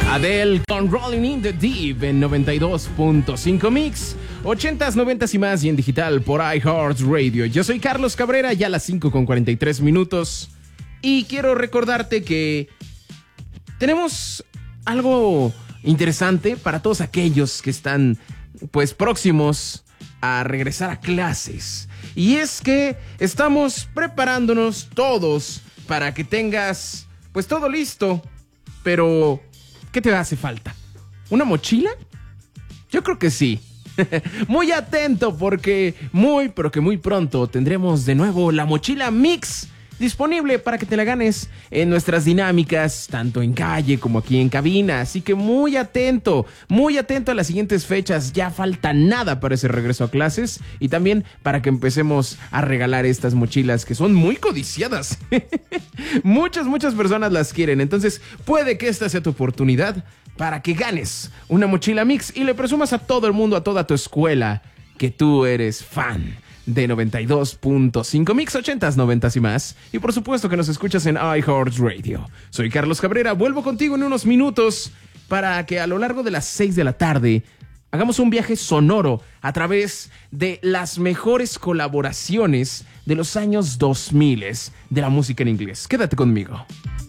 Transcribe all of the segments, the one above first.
Adele con Rolling in the Deep en 92.5 Mix, 80s, 90s y más, y en digital por iHeartRadio. Yo soy Carlos Cabrera, ya a las 5:43 y quiero recordarte que tenemos algo interesante para todos aquellos que están pues próximos a regresar a clases. Y es que estamos preparándonos todos para que tengas pues todo listo, pero ¿qué te hace falta? ¿Una mochila? Yo creo que sí. Muy atento porque pero que muy pronto tendremos de nuevo la mochila Mix disponible para que te la ganes en nuestras dinámicas, tanto en calle como aquí en cabina. Así que muy atento a las siguientes fechas. Ya falta nada para ese regreso a clases y también para que empecemos a regalar estas mochilas que son muy codiciadas. Muchas personas las quieren, entonces puede que esta sea tu oportunidad para que ganes una mochila Mix y le presumas a todo el mundo, a toda tu escuela, que tú eres fan de 92.5 Mix, 80s, 90s y más. Y por supuesto que nos escuchas en iHeartRadio. Soy Carlos Cabrera, vuelvo contigo en unos minutos para que a lo largo de las 6 de la tarde hagamos un viaje sonoro a través de las mejores colaboraciones de los años 2000 de la música en inglés. Quédate conmigo.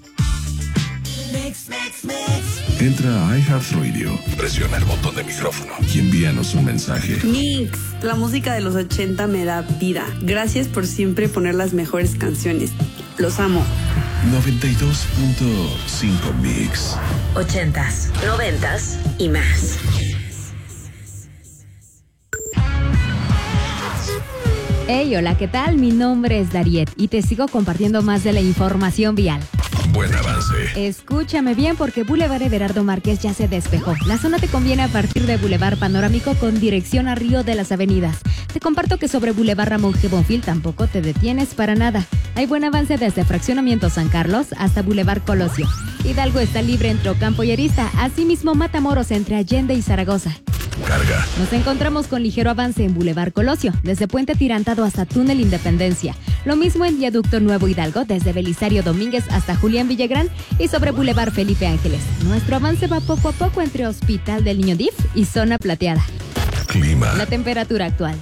Entra a iHeartRadio, presiona el botón de micrófono y envíanos un mensaje. Mix, la música de los 80 me da vida. Gracias por siempre poner las mejores canciones. Los amo. 92.5 Mix. 80s, 90s y más. Hey, hola, ¿qué tal? Mi nombre es Dariet y te sigo compartiendo más de la información vial. Buen avance. Escúchame bien porque Boulevard Everardo Márquez ya se despejó. La zona te conviene a partir de Boulevard Panorámico con dirección a Río de las Avenidas. Te comparto que sobre Boulevard Ramón G. Bonfil tampoco te detienes para nada. Hay buen avance desde Fraccionamiento San Carlos hasta Boulevard Colosio. Hidalgo está libre entre Ocampo y Arista, asimismo Matamoros entre Allende y Zaragoza. Carga. Nos encontramos con ligero avance en Boulevard Colosio, desde Puente Tirantado hasta Túnel Independencia. Lo mismo en Viaducto Nuevo Hidalgo, desde Belisario Domínguez hasta Julián Villagrán y sobre Boulevard Felipe Ángeles. Nuestro avance va poco a poco entre Hospital del Niño DIF y Zona Plateada. Clima. La temperatura actual